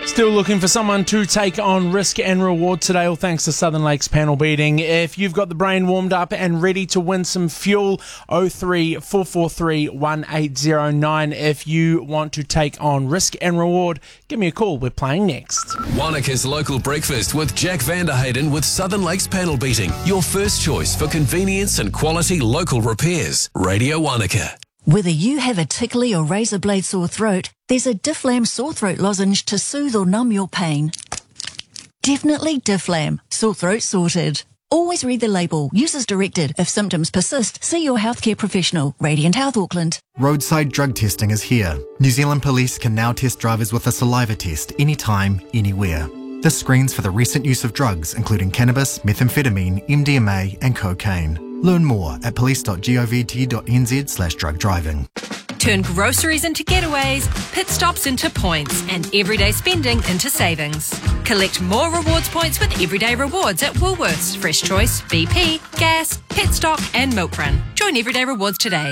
Still looking for someone to take on Risk and Reward today, all thanks to Southern Lakes panel beating. If you've got the brain warmed up and ready to win some fuel, 03443 1809. If you want to take on Risk and Reward, give me a call. We're playing next. Wanaka's Local Breakfast with Jack Vanderhayden with Southern Lakes panel beating. Your first choice for convenience and quality local repairs. Radio Wanaka. Whether you have a tickly or razor blade sore throat, there's a Difflam sore throat lozenge to soothe or numb your pain. Definitely Difflam. Sore throat sorted. Always read the label. Use as directed. If symptoms persist, see your healthcare professional. Radiant Health Auckland. Roadside drug testing is here. New Zealand Police can now test drivers with a saliva test anytime, anywhere. This screens for the recent use of drugs, including cannabis, methamphetamine, MDMA and cocaine. Learn more at police.govt.nz/drug driving. Turn groceries into getaways, pit stops into points, and everyday spending into savings. Collect more rewards points with Everyday Rewards at Woolworths, Fresh Choice, BP, Gas, Petstock and Milk Run. Join Everyday Rewards today.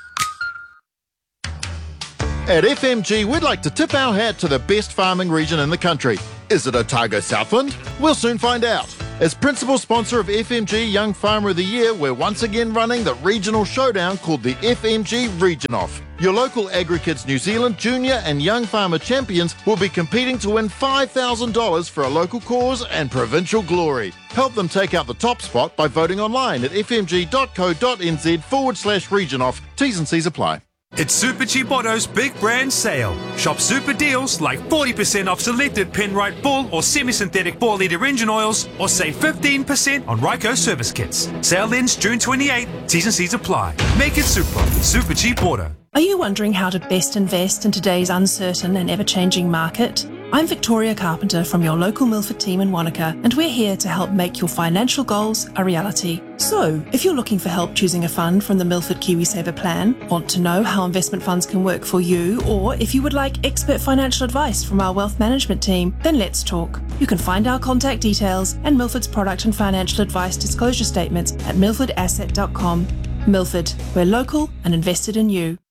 At FMG, we'd like to tip our hat to the best farming region in the country. Is it Otago Southland? We'll soon find out. As principal sponsor of FMG Young Farmer of the Year, we're once again running the regional showdown called the FMG Region Off. Your local AgriKids New Zealand junior and young farmer champions will be competing to win $5,000 for a local cause and provincial glory. Help them take out the top spot by voting online at fmg.co.nz/region off. T's and C's apply. It's Super Cheap Auto's big brand sale. Shop super deals like 40% off selected Penrite Bull or semi-synthetic 4-litre engine oils, or save 15% on Ryco service kits. Sale ends June 28. T's and C's apply. Make it super. Super Cheap Auto. Are you wondering how to best invest in today's uncertain and ever-changing market? I'm Victoria Carpenter from your local Milford team in Wanaka, and we're here to help make your financial goals a reality. So, if you're looking for help choosing a fund from the Milford KiwiSaver plan, want to know how investment funds can work for you, or if you would like expert financial advice from our wealth management team, then let's talk. You can find our contact details and Milford's product and financial advice disclosure statements at milfordasset.com. Milford, we're local and invested in you.